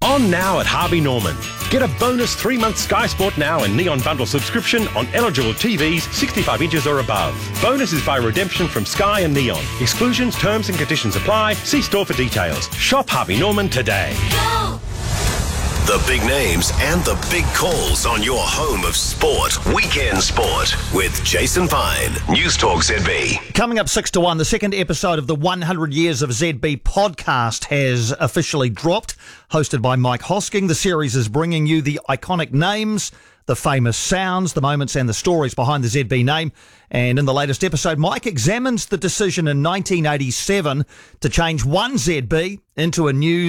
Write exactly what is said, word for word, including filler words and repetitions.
On now at Harvey Norman. Get a bonus three-month Sky Sport Now and Neon Bundle subscription on eligible T Vs sixty-five inches or above. Bonus is by redemption from Sky and Neon. Exclusions, terms and conditions apply. See store for details. Shop Harvey Norman today. Go! The big names and the big calls on your home of sport. Weekend Sport with Jason Pine. News Talk Z B. Coming up six to one, the second episode of the one hundred Years of Z B podcast has officially dropped. Hosted by Mike Hosking, the series is bringing you the iconic names, the famous sounds, the moments and the stories behind the Z B name. And in the latest episode, Mike examines the decision in nineteen eighty-seven to change one Z B into a new